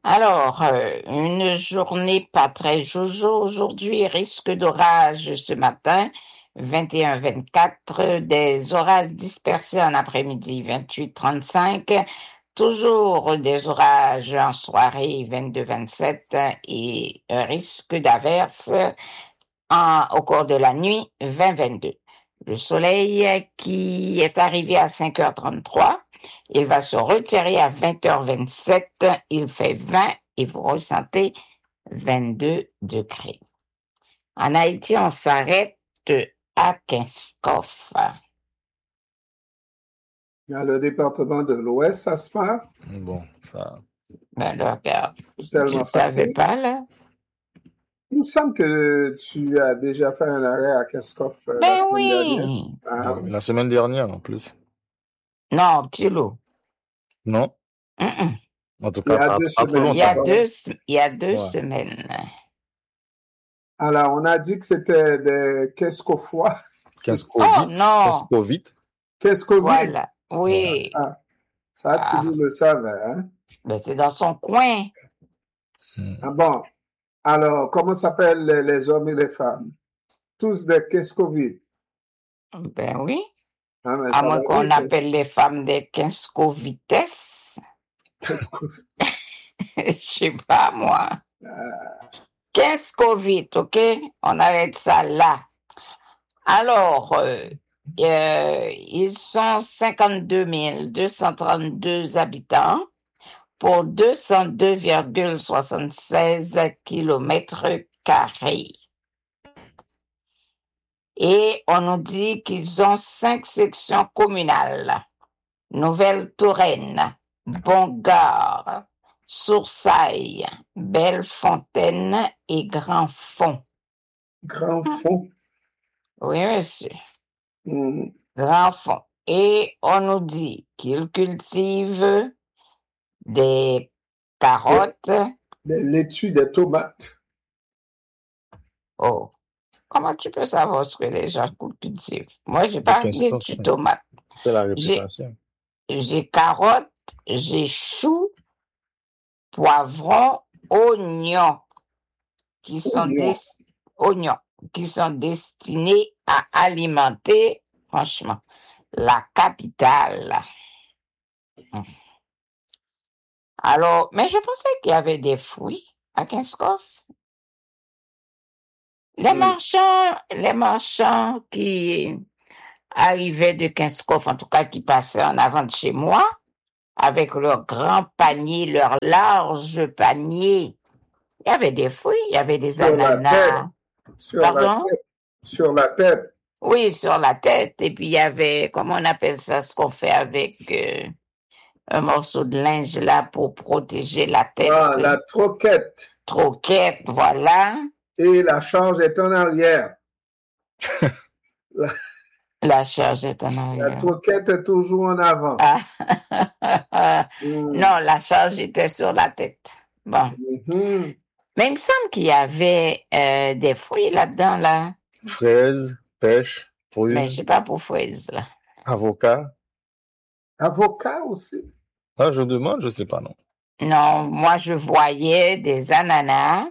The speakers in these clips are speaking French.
Alors, une journée pas très jojo aujourd'hui, risque d'orage ce matin, 21-24, des orages dispersés en après-midi, 28-35, toujours des orages en soirée, 22-27, et un risque d'averse au cours de la nuit, 20-22. Le soleil qui est arrivé à 5h33, il va se retirer à 20h27, il fait 20 et vous ressentez 22 degrés. En Haïti, on s'arrête à Kinskov. Dans le département de l'Ouest, ça se passe. Bon, ça. Ben là, regarde, tu Tellement ne savais facile. pas, là? Il me semble que tu as déjà fait un arrêt à Keskov la Ben semaine dernière. oui! Ah, oui. La semaine dernière, en plus. Non, petit loup. Non? Mm-mm. En tout Il y cas, a pas, 2 pas trop semaines. Il y a longtemps. deux Ouais. semaines. Alors, on a dit que c'était des Keskofois. Oh non! Kescovite. Keskovite. Voilà, oui. Ah, ça, tu le savais, hein? Ben, c'est dans son coin. Ah bon. Alors, comment s'appellent les hommes et les femmes? Tous des Keskovites. Ben oui. Ah, mais À ça moins va qu'on vite. appelle les femmes des Kinskovites. Keskovites. Je sais pas, moi. Ah, Kinskovites, OK? On arrête ça là. Alors, ils sont 52 232 habitants pour 202,76 km². Et on nous dit qu'ils ont 5 sections communales. Nouvelle-Touraine, Bongard, Soursailles, Bellefontaine et Grand-Fond. Grand-Fond. Oui, monsieur. Mm. Grand-Fond. Et on nous dit qu'ils cultivent des carottes. Des laitues, des tomates. Oh, comment tu peux savoir ce que les gens cultivent? Moi, j'ai pas laitue tomate. C'est la réputation. J'ai carottes, j'ai choux, poivrons, oignons qui sont destinés à alimenter, franchement, la capitale. Alors, mais je pensais qu'il y avait des fruits à Kinskov. Les marchands qui arrivaient de Kinskov, en tout cas qui passaient en avant de chez moi, avec leurs grands paniers, leurs larges paniers. Il y avait des fruits, il y avait des ananas. Pardon? Sur la tête. Oui, sur la tête. Et puis il y avait, comment on appelle ça, ce qu'on fait avec un morceau de linge là pour protéger la tête. Ah, la troquette. Troquette, voilà. Et la charge est en arrière. La charge est en arrière. La troquette est toujours en avant. Non, la charge était sur la tête. Bon. Mais il me semble qu'il y avait des fruits là-dedans, là. Fraises, pêche, fruits. Mais je sais pas pour fraises, là. Avocat. Avocat aussi? Ah, je demande, je sais pas, non. Non, moi, je voyais des ananas,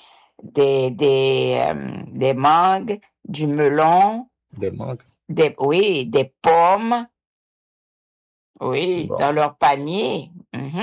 des mangues, du melon. Des mangues. Oui, des pommes. Oui, Bon. dans leur panier.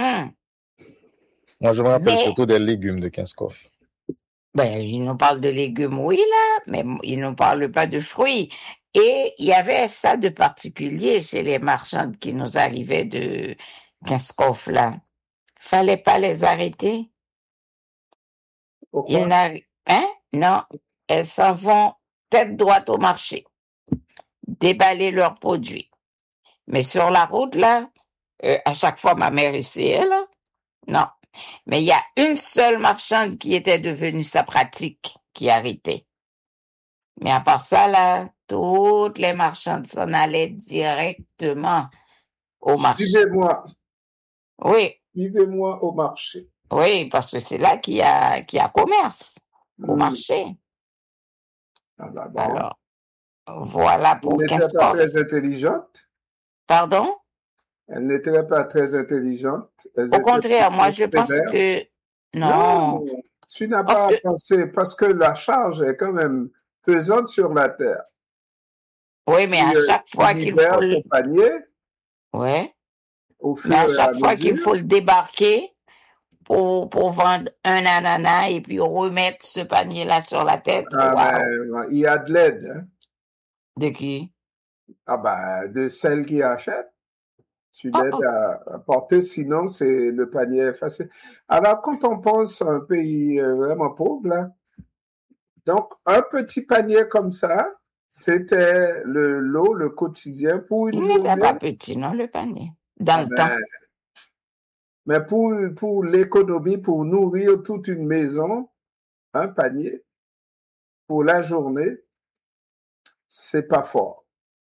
Moi, je me rappelle surtout des légumes de Kinskov. Ben, ils nous parlent de légumes, oui, là, mais ils nous parlent pas de fruits. Et il y avait ça de particulier chez les marchands qui nous arrivaient de Kinskov, là. Fallait pas les arrêter. Pourquoi? Non, elles s'en vont tête droite au marché, déballer leurs produits. Mais sur la route, là, à chaque fois, ma mère essayait, là. Non. Mais il y a une seule marchande qui était devenue sa pratique, qui arrêtait. Mais à part ça, là, toutes les marchandes s'en allaient directement au marché. Suivez-moi. Oui. Suivez-moi au marché. Oui, parce que c'est là qu'il y a commerce, au marché. Ah bah bon. Alors, voilà pour Elle n'était pas très intelligente. Pardon? Elle n'était pas très intelligente. Au contraire, moi, je pense que Non, tu n'as parce pas que, à penser, parce que la charge est quand même pesante sur la terre. oui, mais à chaque Tu fois qu'il faut libères ton panier ouais, au mais à fur et à chaque fois qu'il mesure. faut le débarquer pour vendre un ananas et puis remettre ce panier-là sur la tête, Ah, waouh, ben, il y a de l'aide, hein. de qui? Ah ben, de celle qui achète. Tu Oh, l'aides oh, à porter, sinon c'est le panier effacé. Alors, quand on pense à un pays vraiment pauvre, là, donc un petit panier comme ça, c'était le lot, le quotidien pour une il n'était pas journée. petit, non, le panier, dans Ah le temps. ben, mais pour l'économie, pour nourrir toute une maison, un panier pour la journée, c'est pas fort.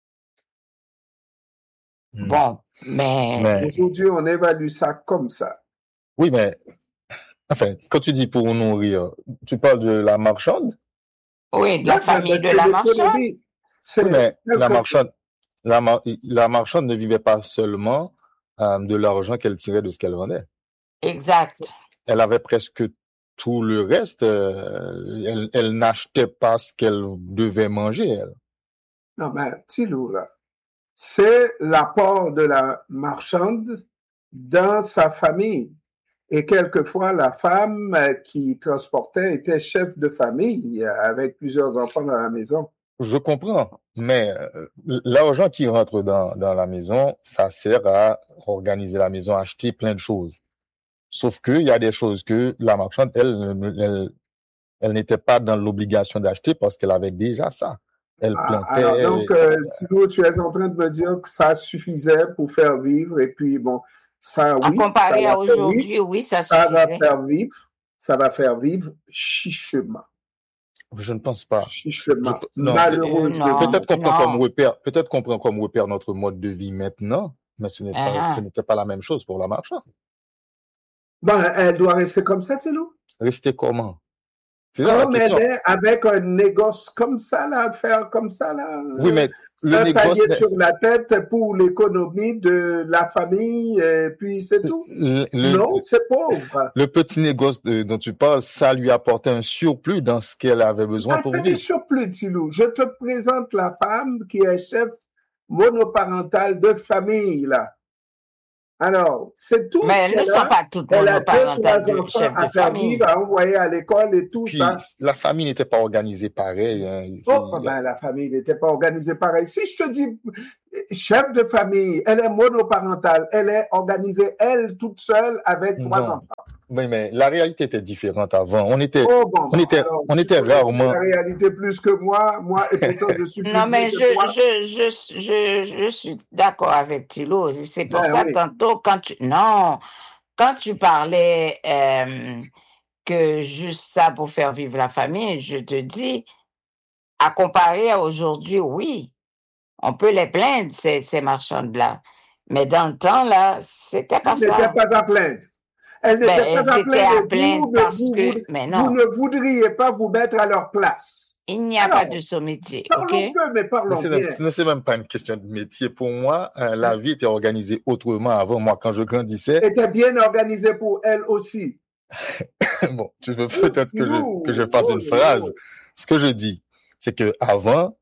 Bon, mais Mais, Aujourd'hui, on évalue ça comme ça. oui, mais, enfin, quand tu dis pour nourrir, tu parles de la marchande? oui, de Ouais, la famille de c'est la marchande, l'économie. Oui, C'est mais quelque chose. la marchande ne vivait pas seulement de l'argent qu'elle tirait de ce qu'elle vendait. exact. Elle avait presque tout le reste. Elle n'achetait pas ce qu'elle devait manger, elle. Non, mais petit loup, là. C'est l'apport de la marchande dans sa famille. Et quelquefois, la femme qui transportait était chef de famille avec plusieurs enfants dans la maison. Je comprends, mais l'argent qui rentre dans la maison, ça sert à organiser la maison, à acheter plein de choses. Sauf qu'il y a des choses que la marchande, elle n'était pas dans l'obligation d'acheter parce qu'elle avait déjà ça. Elle Ah, alors, donc, plantait. Thibaut, tu es en train de me dire que ça suffisait pour faire vivre. Et puis, bon, ça, À oui, ça comparer va à faire vivre. aujourd'hui, oui, ça Ça va suffisait. faire vivre. Ça va faire vivre chichement. Je ne pense pas. Chichement. Non, Malheureusement. Non, non. peut-être qu'on prend comme repère notre mode de vie maintenant, mais ce Uh-huh. n'était pas la même chose pour la marchande. Bon, elle doit rester comme ça, Thibaut. Rester comment? C'est ça la Comme elle question. est avec un négoce comme ça, là, faire comme ça, là, Oui, mais le un négoce, panier sur la tête pour l'économie de la famille, et puis c'est tout. Non, c'est pauvre. le petit négoce dont tu parles, ça lui apportait un surplus dans ce qu'elle avait besoin pour Pas de vivre. surplus, Tilou. Je te présente la femme qui est chef monoparental de famille, là. Alors, c'est tout Mais ce elles ne qu'elle sont a. pas toutes Elle a 2, monoparentales 3 de enfants chefs de à faire vivre, famille. à envoyer à l'école et tout Puis, ça. la famille n'était pas organisée pareil. Hein. Oh, ben, la famille n'était pas organisée pareil. Si je te dis chef de famille, elle est monoparentale, elle est organisée, elle, toute seule, avec 3 Non. enfants. Oui, mais la réalité était différente avant. On était Alors, tu connais rarement. la réalité plus que moi, et pourtant je suis plus Non, vieux mais que toi. je suis d'accord avec Thilo. C'est pour Ben ça, oui. tantôt, quand tu parlais que juste ça pour faire vivre la famille, je te dis, à comparer à aujourd'hui, oui, on peut les plaindre, ces marchandes-là. Mais dans le temps, là, c'était pas Elle n'était ça. pas à plaindre. Elle Ben, n'était pas elles à étaient plaindre à et plaindre parce que, mais vous non, ne voudriez pas vous mettre à leur place. il n'y a pas de sommetier, ok? Parlons peu, mais parlons bien. C'est même pas une question de métier. Pour moi, la vie était organisée autrement avant. Moi, quand je grandissais. Était bien organisée pour elle aussi. Bon, tu veux peut-être que je fasse une phrase. Ce que je dis, c'est que avant,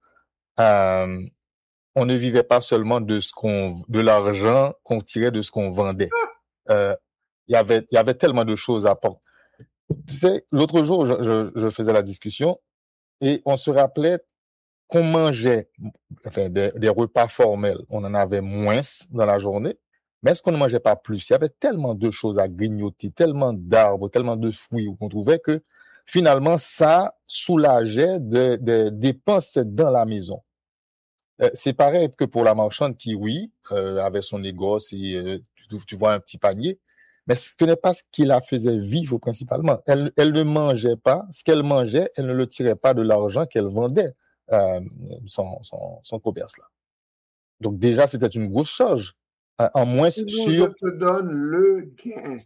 on ne vivait pas seulement de l'argent qu'on tirait de ce qu'on vendait. Il y avait tellement de choses à apporter. Tu sais, l'autre jour, je faisais la discussion et on se rappelait qu'on mangeait, enfin, des repas formels. On en avait moins dans la journée. Mais est-ce qu'on ne mangeait pas plus? Il y avait tellement de choses à grignoter, tellement d'arbres, tellement de fruits qu'on trouvait que finalement, ça soulageait des dépenses dans la maison. C'est pareil que pour la marchande qui, oui, avait son négoce et tu vois un petit panier, mais ce n'est pas ce qui la faisait vivre principalement. Elle ne mangeait pas, ce qu'elle mangeait, elle ne le tirait pas de l'argent qu'elle vendait, son commerce là. Donc déjà, c'était une grosse charge. En moins Je sur... te donne le gain.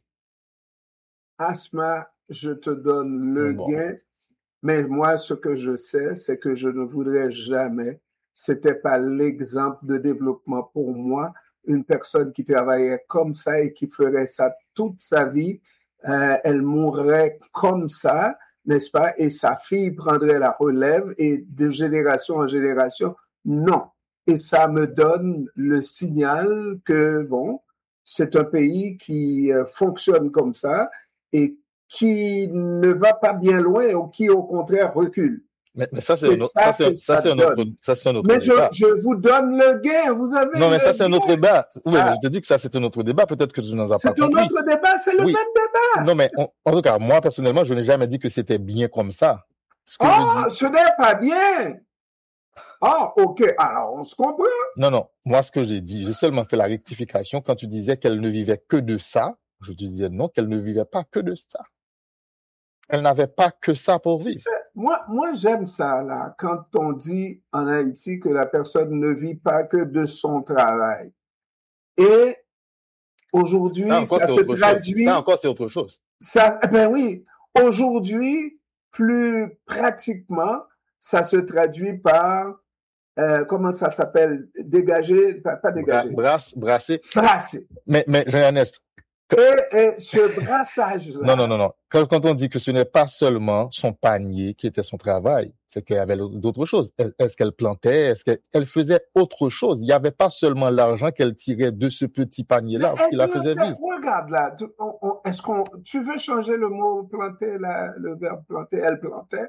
Asma, je te donne le gain. Mais moi, ce que je sais, c'est que je ne voudrais jamais, c'était pas l'exemple de développement pour moi, une personne qui travaillait comme ça et qui ferait ça toute sa vie, elle mourrait comme ça, n'est-ce pas? Et sa fille prendrait la relève et de génération en génération, non. Et ça me donne le signal que, bon, c'est un pays qui fonctionne comme ça et qui ne va pas bien loin ou qui, au contraire, recule. Mais ça, c'est C'est un autre, ça ça, que c'est ça un autre, donne. ça, c'est un autre Mais débat. je vous donne le gain, vous avez Non, mais le ça, c'est un autre gain. débat. Oui, mais Ah, je te dis que ça, c'est un autre débat. Peut-être que tu n'en as pas c'est un compris. autre débat, c'est le Oui. même débat. Non, mais en tout cas, moi, personnellement, je n'ai jamais dit que c'était bien comme ça. Ce que je Oh, dis, ce n'est pas bien. Ah, ok, alors on se comprend. non, moi, ce que j'ai dit, j'ai seulement fait la rectification quand tu disais qu'elle ne vivait que de ça. Je te disais non, qu'elle ne vivait pas que de ça. Elle n'avait pas que ça pour Tu vivre. sais, moi j'aime ça, là, quand on dit en Haïti que la personne ne vit pas que de son travail. Et aujourd'hui, Ça encore, ça c'est se autre chose. traduit, Ça encore, c'est autre chose. ça, ben oui, aujourd'hui, plus pratiquement, ça se traduit par, comment ça s'appelle, dégager, pas dégager, Brasser. brasser. Mais, Jean-Ernest, Et ce brassage-là, non. Quand on dit que ce n'est pas seulement son panier qui était son travail, c'est qu'il y avait d'autres choses. Est-ce qu'elle plantait? Est-ce qu'elle faisait autre chose? Il n'y avait pas seulement l'argent qu'elle tirait de ce petit panier-là qui la faisait vivre. regarde là, est-ce qu'on, tu veux changer le mot planter, le verbe planter, elle plantait?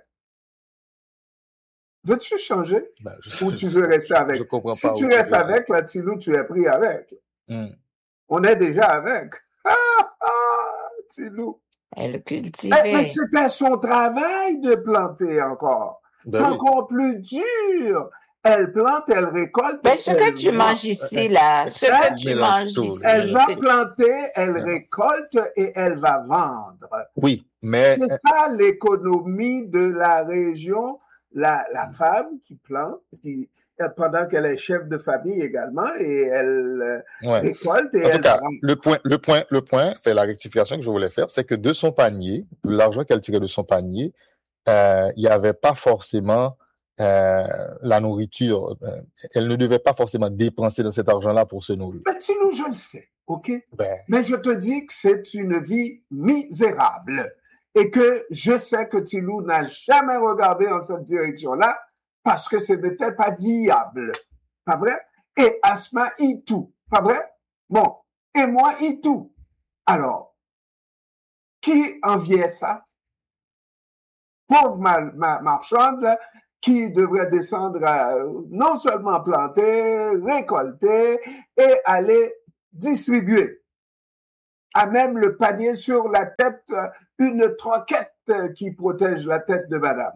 Veux-tu changer? Ben, Ou tu veux rester avec? Je comprends Si pas tu où tu restes veux avec, là, Tilou, tu es pris avec. On est déjà avec. Tilou. Elle Mais cultivait. c'était son travail de planter encore. Ben C'est oui. encore plus dur. Elle plante, elle récolte. Mais ce que tu manges ici, là, ce que tu mélange manges tout, ici, Elle va que- planter, elle Non. récolte et elle va vendre. Oui, mais C'est ça l'économie de la région. La femme qui plante, pendant qu'elle est chef de famille également, et elle ouais. récolte et En tout elle cas, vend. le point, c'est la rectification que je voulais faire, c'est que de son panier, l'argent qu'elle tirait de son panier, il n'y avait pas forcément la nourriture. Elle ne devait pas forcément dépenser dans cet argent-là pour se nourrir. Mais Tilou, je le sais, ok? Ben, Mais je te dis que c'est une vie misérable et que je sais que Tilou n'a jamais regardé en cette direction-là parce que ce n'était pas viable. Pas vrai? Et Asma y tout. Pas vrai? Bon. Et moi y tout. Alors, qui enviait ça? Pauvre marchande, là, qui devrait descendre à non seulement planter, récolter et aller distribuer. À même le panier sur la tête, une troquette qui protège la tête de madame.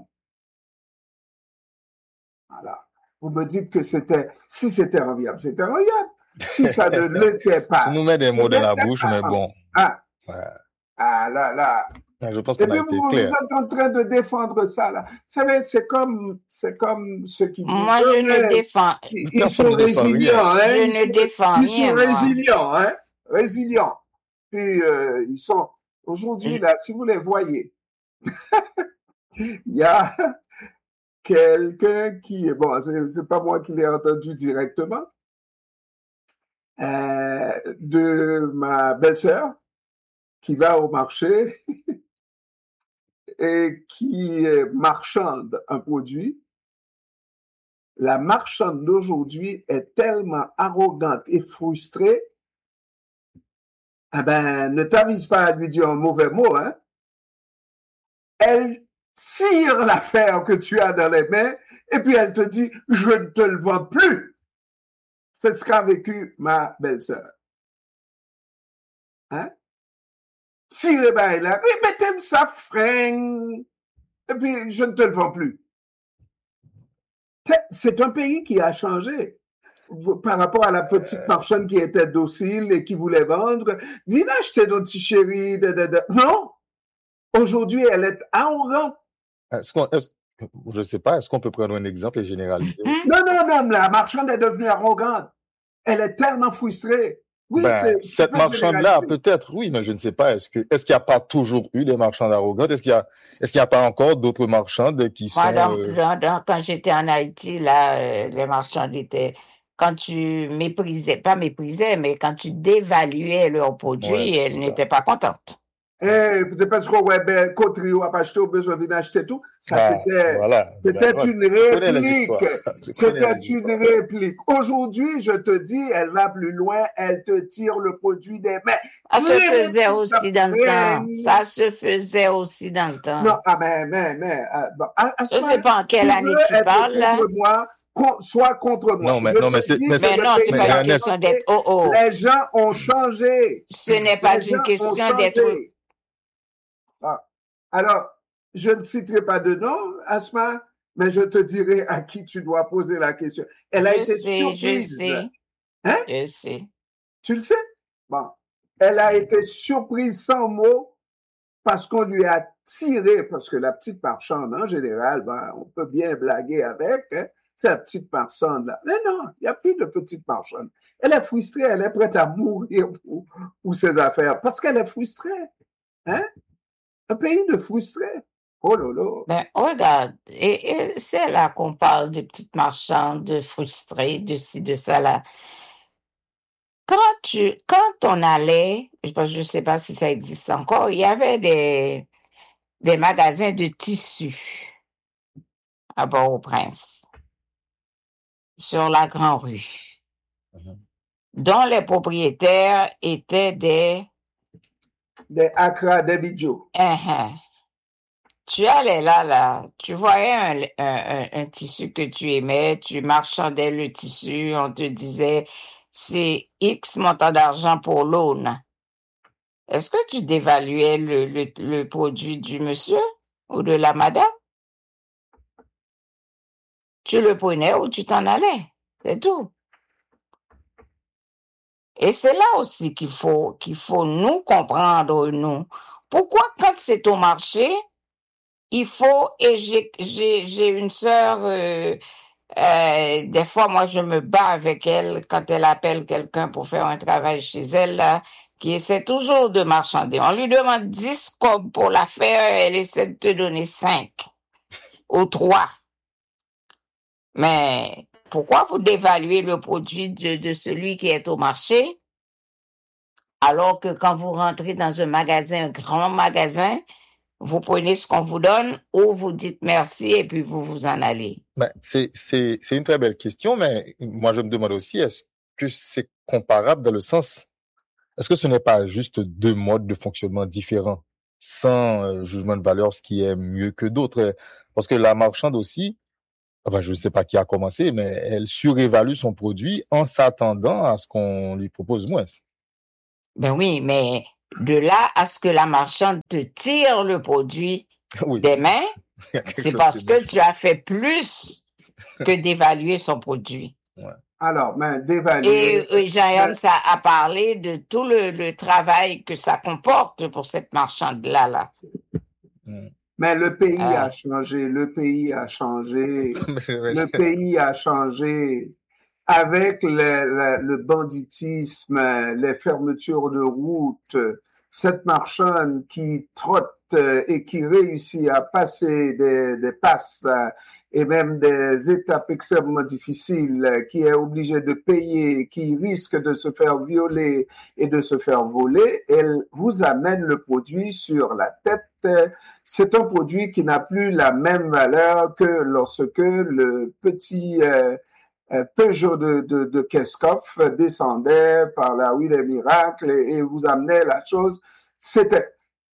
Voilà. Vous me dites que si c'était enviable, c'était enviable. Si ça ne l'était pas. tu nous mets des mots dans la bouche, mais bon. Ah. Ouais. Ah là là. Je pense Et qu'on a puis été vous clair. êtes en train de défendre ça là. Vous savez, c'est comme ceux qui disent. Moi, je ne défends. Ils sont résilients, hein. Je ne défends Ils sont rien, moi. résilients, hein. Résilients. Puis ils sont aujourd'hui là, si vous les voyez, il y a quelqu'un qui, bon, c'est pas moi qui l'ai entendu directement, de ma belle-sœur qui va au marché et qui marchande un produit. La marchande d'aujourd'hui est tellement arrogante et frustrée, eh ben, ne t'avise pas à lui dire un mauvais mot, hein. Elle tire l'affaire que tu as dans les mains et puis elle te dit, je ne te le vends plus. C'est ce qu'a vécu ma belle-sœur. Hein? Tire ben là, oui, mais t'aimes ça, fringue. Et puis, je ne te le vends plus. C'est un pays qui a changé par rapport à la petite marchande qui était docile et qui voulait vendre. Viens acheter notre petit chéri. Non! Aujourd'hui, elle est arrogante. Je ne sais pas, est-ce qu'on peut prendre un exemple et généraliser? Non, la marchande est devenue arrogante. Elle est tellement frustrée. Oui, cette marchande-là, peut-être, oui, mais je ne sais pas. Est-ce qu'il n'y a pas toujours eu des marchandes arrogantes? Est-ce qu'il y a pas encore d'autres marchandes qui sont... Quand j'étais en Haïti, là, les marchands étaient... Quand tu méprisais, pas méprisais, mais quand tu dévaluais leurs produits, elles n'étaient pas contentes. C'est parce qu'on ouais, côté ou a pas acheté, au besoin de acheter tout. Ça, voilà. c'était une réplique. C'était les une réplique. Aujourd'hui, je te dis, elle va plus loin, elle te tire le produit des mains. Ça se faisait aussi dans le temps. Ça se faisait aussi dans le temps. Non, bon, je sais pas en quelle année tu parles, là. Moi, soit contre moi. Non, mais non, c'est pas une question d'être Les gens ont changé. Ce n'est pas une question d'être. Alors, je ne citerai pas de nom, Asma, mais je te dirai à qui tu dois poser la question. Elle a été surprise. Je sais. Hein? Je sais. Tu le sais? Bon. Elle a été surprise sans mots parce qu'on lui a tiré, parce que la petite marchande, en général, ben, on peut bien blaguer avec, hein? C'est la petite marchande-là. Mais non, il n'y a plus de petite marchande. Elle est frustrée, elle est prête à mourir pour ses affaires parce qu'elle est frustrée. Hein? Un pays de frustrés. Oh là là. Ben, regarde, et c'est là qu'on parle de petites marchandes, de frustrés, de ci, de ça, là. Quand on allait, je sais pas si ça existe encore, il y avait des magasins de tissus à Port-au-Prince, sur la Grande Rue, dont les propriétaires étaient des Accra, des Bidjo. Tu allais là, tu voyais un tissu que tu aimais, tu marchandais le tissu, on te disait c'est X montant d'argent pour l'aune. Est-ce que tu dévaluais le produit du monsieur ou de la madame? Tu le prenais ou tu t'en allais, c'est tout. Et c'est là aussi qu'il faut nous comprendre, nous. Pourquoi quand c'est au marché, il faut, et j'ai une sœur, des fois, moi, je me bats avec elle quand elle appelle quelqu'un pour faire un travail chez elle, là, qui essaie toujours de marchander. On lui demande 10 cobs pour la faire, elle essaie de te donner 5 ou 3. Mais pourquoi vous dévaluez le produit de celui qui est au marché, alors que quand vous rentrez dans un magasin, un grand magasin, vous prenez ce qu'on vous donne ou vous dites merci et puis vous vous en allez? Ben, c'est une très belle question, mais moi je me demande aussi, est-ce que c'est comparable dans le sens, est-ce que ce n'est pas juste deux modes de fonctionnement différents, sans jugement de valeur, ce qui est mieux que d'autres? Parce que la marchande aussi, enfin, je ne sais pas qui a commencé, mais elle surévalue son produit en s'attendant à ce qu'on lui propose moins. Ben oui, mais de là à ce que la marchande te tire le produit des mains, c'est parce que tu as fait plus que d'évaluer son produit. Ouais. Alors, d'évaluer. Et Jean-Yann, ça a parlé de tout le travail que ça comporte pour cette marchande-là. Là. Mais le pays a changé, le pays a changé, le pays a changé. Avec le banditisme, les fermetures de route, cette marchande qui trotte et qui réussit à passer des passes et même des étapes extrêmement difficiles, qui est obligée de payer, qui risque de se faire violer et de se faire voler, elle vous amène le produit sur la tête. C'est un produit qui n'a plus la même valeur que lorsque le petit Peugeot de Keskov descendait par la rue des miracles et vous amenait la chose. C'était,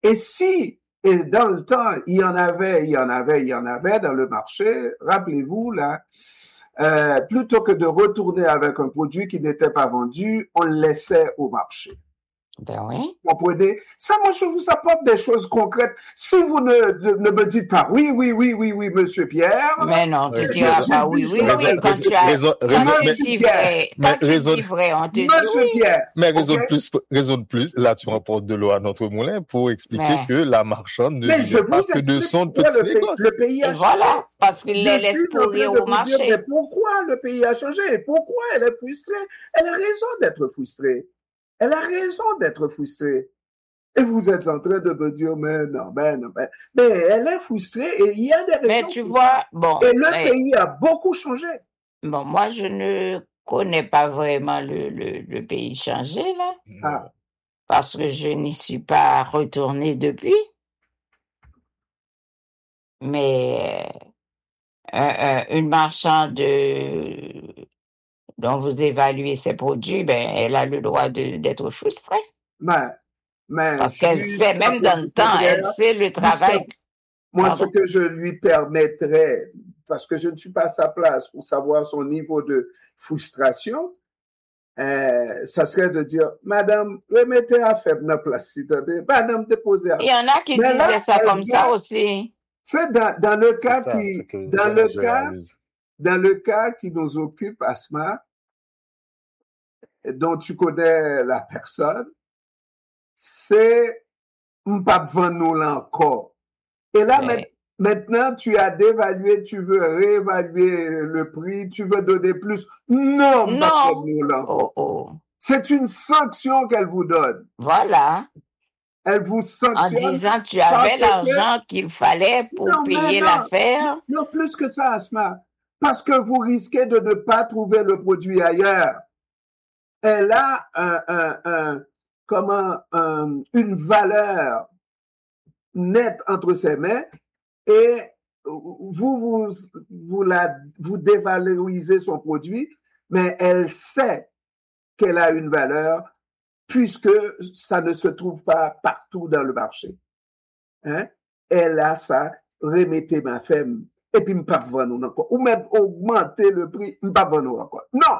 et dans le temps, il y en avait dans le marché, rappelez-vous, là, plutôt que de retourner avec un produit qui n'était pas vendu, on le laissait au marché. Ben oui. Vous comprenez? Ça, moi, je vous apporte des choses concrètes. Si vous ne me dites pas oui, monsieur Pierre. Mais non, tu diras pas oui. Quand tu dis vrai, on te dit monsieur Pierre. Mais raison de plus, là, tu rapportes de l'eau à notre moulin pour expliquer que la marchande ne vit pas que de son petit négoce. Le pays a changé. Voilà, parce qu'il les laisse pourrir au marché. Mais pourquoi le pays a changé? Et pourquoi elle est frustrée? Elle a raison d'être frustrée. Elle a raison d'être frustrée. Et vous êtes en train de me dire, mais elle est frustrée et il y a des raisons. Mais tu vois, bon. Et le pays a beaucoup changé. Bon, moi, je ne connais pas vraiment le pays changé, là. parce que je n'y suis pas retournée depuis. Mais une marchande dont vous évaluez ses produits, ben, elle a le droit d'être frustrée. Mais Parce qu'elle sait, même dans le temps, elle sait le travail. Moi, ce que je lui permettrais, parce que je ne suis pas à sa place pour savoir son niveau de frustration, ça serait de dire, Madame, remettez à faible notre place, s'il te plaît. Madame, déposez à... Il y en a qui disaient ça comme ça aussi. C'est dans le cas dans le cas qui nous occupe, Asma, dont tu connais la personne, c'est pas vendre nous là encore. Et là, maintenant, tu as dévalué, tu veux réévaluer le prix, tu veux donner plus. Non, non. C'est une sanction qu'elle vous donne. Voilà. Elle vous sanctionne. En disant, tu avais l'argent qu'il fallait pour payer l'affaire. Non, plus que ça, Asma. Parce que vous risquez de ne pas trouver le produit ailleurs. Elle a une valeur nette entre ses mains et vous dévalorisez son produit, mais elle sait qu'elle a une valeur puisque ça ne se trouve pas partout dans le marché. Hein? Elle a ça, remettez ma femme, et puis m'pas vendre encore, ou même augmenter le prix, m'pas vendre encore. Non!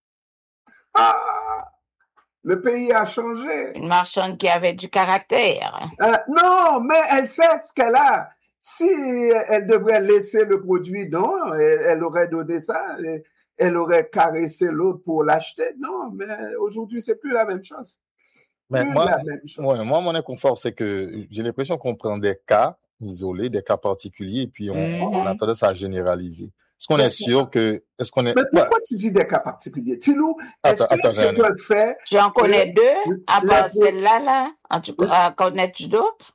Le pays a changé. Une marchande qui avait du caractère. Non, mais elle sait ce qu'elle a. Si elle devrait laisser le produit, non, elle aurait donné ça, elle aurait caressé l'autre pour l'acheter. Non, mais aujourd'hui, c'est plus la même chose. Mais moi, mon inconfort, c'est que j'ai l'impression qu'on prend des cas isolés, des cas particuliers, et puis on a tendance à généraliser. Est-ce qu'on est sûr que... Mais pourquoi tu dis des cas particuliers? Tilou, est-ce que c'est le fait... J'en connais deux, à part celle-là, en tout cas, connais-tu d'autres?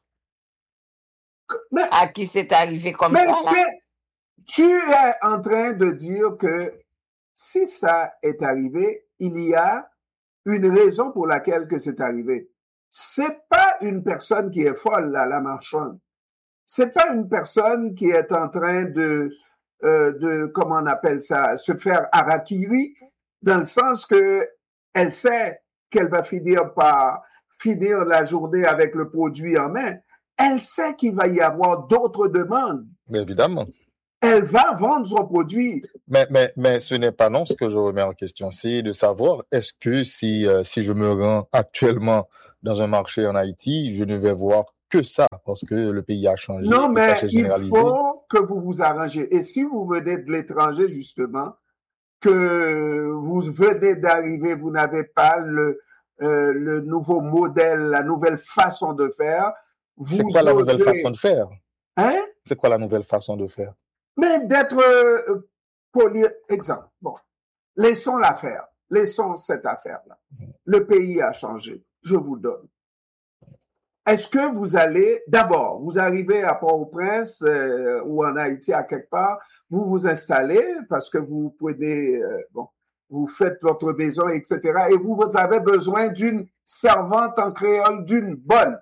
À qui c'est arrivé comme ça, là? Tu es en train de dire que si ça est arrivé, il y a une raison pour laquelle que c'est arrivé. C'est pas une personne qui est folle, là, la marchande. C'est pas une personne qui est en train de comment on appelle ça, se faire harakiri, dans le sens que elle sait qu'elle va finir la journée avec le produit en main. Elle sait qu'il va y avoir d'autres demandes. Mais évidemment. Elle va vendre son produit. Mais ce n'est pas non ce que je remets en question. C'est de savoir, est-ce que si je me rends actuellement dans un marché en Haïti, je ne vais voir que ça, parce que le pays a changé. Non, mais il faut que vous vous arrangez. Et si vous venez de l'étranger, justement, que vous venez d'arriver, vous n'avez pas le nouveau modèle, la nouvelle façon de faire. C'est quoi la nouvelle façon de faire? Hein? C'est quoi la nouvelle façon de faire? Mais d'être poli. Exemple. Bon. Laissons l'affaire. Laissons cette affaire-là. Le pays a changé. Je vous donne. Est-ce que vous allez, d'abord, vous arrivez à Port-au-Prince ou en Haïti à quelque part, vous vous installez parce que vous prenez, vous faites votre maison, etc. Et vous avez besoin d'une servante en créole, d'une bonne.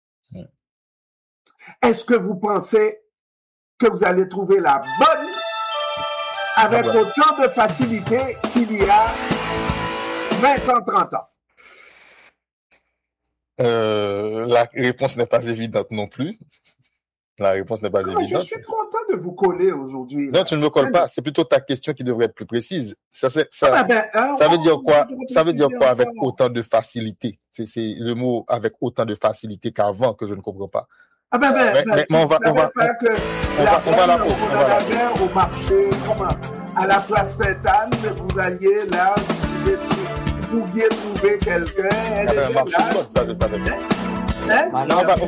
Est-ce que vous pensez que vous allez trouver la bonne avec autant de facilité qu'il y a 20 ans, 30 ans? La réponse n'est pas évidente non plus. La réponse n'est pas évidente. Je suis content de vous coller aujourd'hui. Non, tu ne me colles pas. C'est plutôt ta question qui devrait être plus précise. Ça veut dire quoi? Ça veut dire quoi avec autant de facilité? C'est le mot avec autant de facilité qu'avant que je ne comprends pas. Mais on va la pause. On va la faire au marché, à la place Sainte-Anne, vous alliez là, vous pouviez trouver quelqu'un. Ça, je savais pas. On